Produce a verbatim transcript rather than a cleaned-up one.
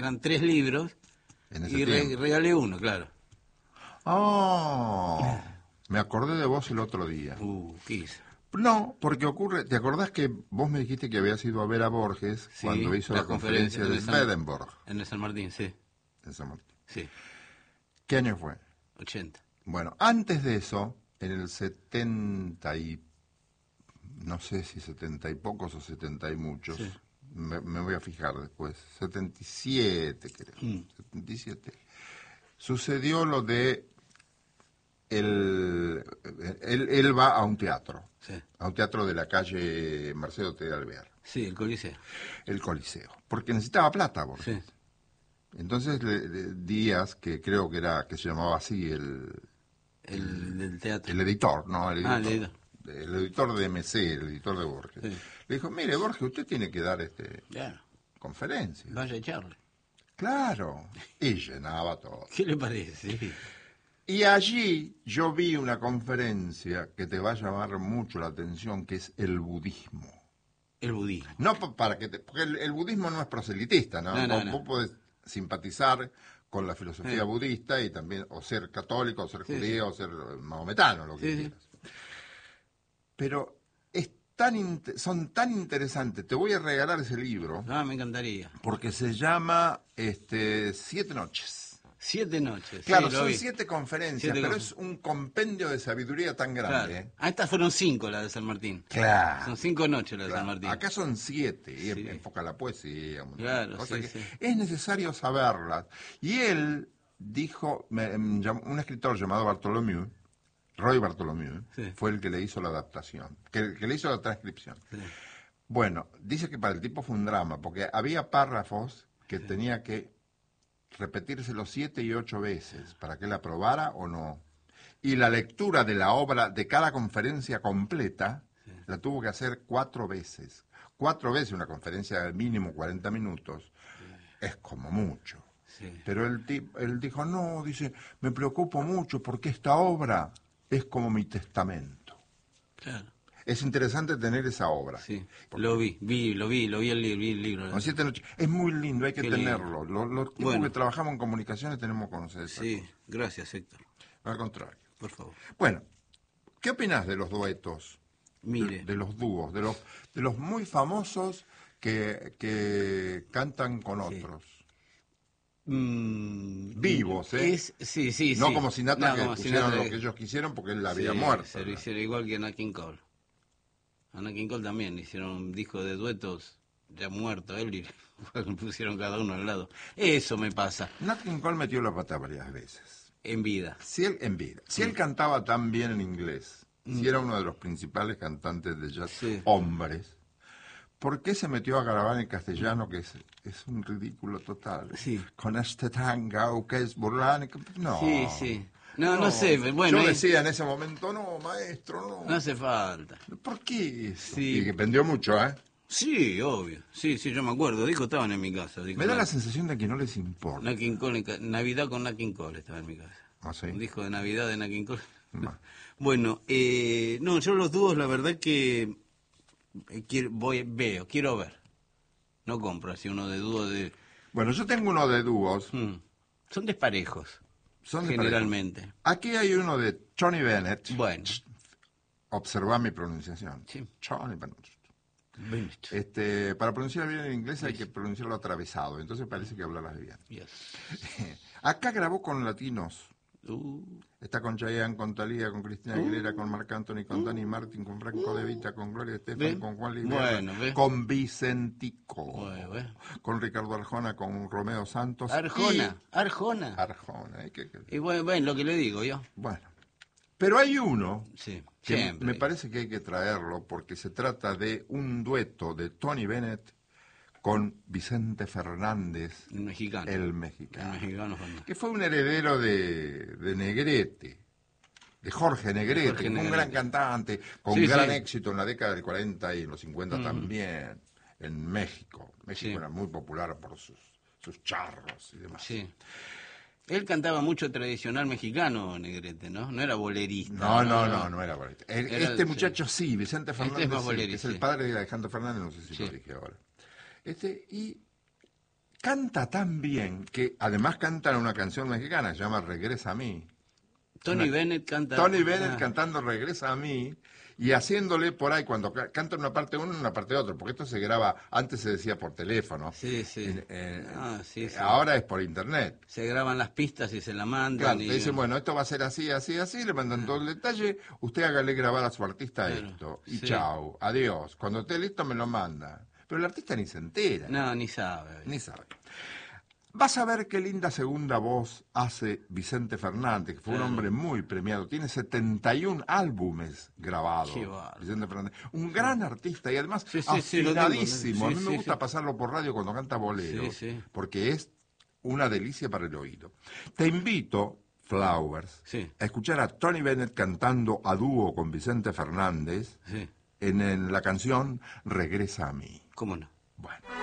Eran tres libros En ese y re- tiempo. regalé uno, claro. Oh, me acordé de vos el otro día. Uh, ¿qué hizo? No, porque ocurre, ¿te acordás que vos me dijiste que habías ido a ver a Borges Sí, cuando hizo la, conferencia, en de el San- Swedenborg En el San Martín, sí. en San Martín? Sí, ¿Qué año fue? ochenta. Bueno, antes de eso, en el setenta y, no sé si setenta y pocos o setenta y muchos, Sí. me, me voy a fijar después, setenta y siete creo, Mm. setenta y siete, sucedió lo de, el, él, él va a un teatro, Sí. a un teatro de la calle Marcelo T. de Alvear, Sí, el Coliseo. el Coliseo, porque necesitaba plata, Borges. Sí. Entonces le- le- Díaz, que creo que era, que se llamaba así el, El del teatro. el editor, ¿no? El editor, Ah, el editor. el editor de M C, el editor de Borges, Sí. le dijo, mire, Borges, usted tiene que dar este Claro. conferencia. Vaya a echarle. Claro, y llenaba todo. ¿Qué le parece? Sí. Y allí yo vi una conferencia que te va a llamar mucho la atención, que es el budismo. El budismo. No pa- para que te, porque el, el budismo no es proselitista, ¿no? No, no, vos, no. vos podés simpatizar con la filosofía Sí. budista y también, o ser católico, o ser Sí, judío, o ser maometano, lo que Sí, sí. quieras. Pero es tan inte- son tan interesantes. Te voy a regalar ese libro Ah, me encantaría. porque se llama este, Siete Noches. Siete noches. Claro, sí, lo son vi. siete conferencias, Siete pero confer- es un compendio de sabiduría tan Claro. grande. ¿eh? Ah, estas fueron cinco las de San Martín. Claro. Son cinco noches las de Claro. San Martín. Acá son siete, y Sí. enfoca la poesía, un montón de Claro, cosas sí, que sí. es necesario saberlas. Y él dijo, me- em, llam- un escritor llamado Bartholomew, Roy Bartholomew, Sí. fue el que le hizo la adaptación, que, que le hizo la transcripción. Sí. Bueno, dice que para el tipo fue un drama, porque había párrafos que tenía que repetírselo siete y ocho veces para que él aprobara o no. Y la lectura de la obra, de cada conferencia completa, la tuvo que hacer cuatro veces. Cuatro veces una conferencia de mínimo cuarenta minutos, es como mucho. Sí. Pero él, ti- él dijo, no, dice, me preocupo mucho porque esta obra es como mi testamento. Claro. Es interesante tener esa obra. Sí. Porque- Lo vi, vi, lo vi, lo vi el, li- vi el libro. Con siete noches. Es muy lindo, hay que Qué lindo. tenerlo. Los, los tipos Bueno. que trabajamos en comunicaciones tenemos que conocer esa Sí, cosa. gracias, Héctor. Al contrario. Por favor. Bueno, ¿qué opinás de los duetos? Mire. De, de los dúos, de los, de los muy famosos que, que cantan con Sí. otros. Mm, Vivos, ¿eh? Es, sí, sí, No sí. como Sinatra, No, que como pusieron Sinatra lo que ellos quisieron porque él había sí, muerto. Se lo ¿no? hicieron igual que Nat King Cole. A Nat King Cole también hicieron un disco de duetos, ya muerto él, y pusieron cada uno al lado. Eso me pasa Nat King Cole metió la pata varias veces. en vida. Si él, en vida. Si él cantaba tan bien en inglés, si era uno de los principales cantantes de jazz, Sí. hombres, ¿por qué se metió a grabar en castellano, que es, es un ridículo total? Sí. Con este tango que es burlán. No. Sí, sí. No, no, sé, bueno, Yo ahí- decía en ese momento, no, maestro, no. no hace falta. ¿Por qué eso? Sí. Y que vendió mucho, ¿eh? Sí, obvio. Sí, sí, yo me acuerdo. Discos estaban en mi casa. Me da la sensación de que no les importa. Nat King Cole, en ca- Navidad con Nat King Cole estaba en mi casa. ¿Ah, sí? Un disco de Navidad de Nat King Cole. Ma. Bueno, eh, no, yo los dúos, la verdad que eh, quiero, voy, veo, quiero ver. No compro así uno de dúo de... Bueno, yo tengo uno de dúos. Hmm. Son desparejos, Son de generalmente. pareja. Aquí hay uno de Tony Bennett. Bueno, Observa mi pronunciación. Sí. Tony Bennett. Bennett. Este, para pronunciar bien en inglés hay que pronunciarlo atravesado, entonces parece que hablarás bien. Yes. Acá grabó con latinos. Uh, Está con Chayanne, con Thalía, con Cristina Aguilera, con Marc Anthony, con Dani Martin, con Franco De Vita, con Gloria Estefan, ¿Ve? con Juan Luis Bueno, Guerra, ¿ve? con Vicentico, Bueno, ¿ve? con Ricardo Arjona, con Romeo Santos. Arjona, y- Arjona. Arjona, ¿eh? ¿Qué- qué? Y bueno, bueno, lo que le digo yo. Bueno, pero hay uno Sí, que siempre. me parece que hay que traerlo porque se trata de un dueto de Tony Bennett con Vicente Fernández, El mexicano. el El mexicano, mexicano famoso. que fue un heredero de, de Negrete, de Jorge Negrete, Jorge que fue un Negrete. gran cantante, con Sí, gran sí. éxito en la década del cuarenta y en los cincuenta también, en México. México Sí. era muy popular por sus, sus charros y demás. Sí. Él cantaba mucho tradicional mexicano, Negrete, ¿no? No era bolerista. No, no, no, no era bolerista. El- Era- este muchacho sí, Vicente Este Fernández, es más sí, bolerista, es el sí. padre de Alejandro Fernández, no sé si Sí. lo dije ahora. Este, y canta tan bien que además canta una canción mexicana que se llama Regresa a mí. Tony Una, Bennett canta. Tony Bennett ah. cantando Regresa a mí y haciéndole por ahí cuando ca- canta una parte uno y una parte otro, porque esto se graba, antes se decía por teléfono, Sí, sí. en- en- Ah, sí, sí. ahora es por internet. Se graban las pistas y se la mandan. Claro, y... te dicen, bueno, esto va a ser así, así, así, le mandan todo el detalle, usted hágale grabar a su artista Claro, esto, y sí. chao, adiós, cuando esté listo me lo manda. Pero el artista ni se entera, No, ni sabe. ni sabe. Vas a ver qué linda segunda voz hace Vicente Fernández, que fue Claro. un hombre muy premiado. Tiene setenta y un álbumes grabados. Qué bárbaro. Vicente Fernández. Un gran artista y además Sí, sí, sí, lo tengo, afinadísimo. sí, A mí me sí, gusta sí. pasarlo por radio cuando canta boleros, Sí, sí. porque es una delicia para el oído. Te invito, Flowers, Sí. a escuchar a Tony Bennett cantando a dúo con Vicente Fernández Sí. en, en la canción Regresa a mí. ¿Cómo no? Bueno.